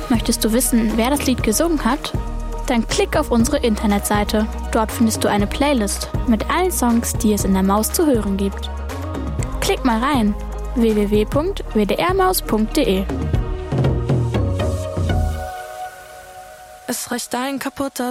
Möchtest du wissen, wer das Lied gesungen hat? Dann klick auf unsere Internetseite. Dort findest du eine Playlist mit allen Songs, die es in der Maus zu hören gibt. Klick mal rein: www.wdrmaus.de. Es reicht ein kaputter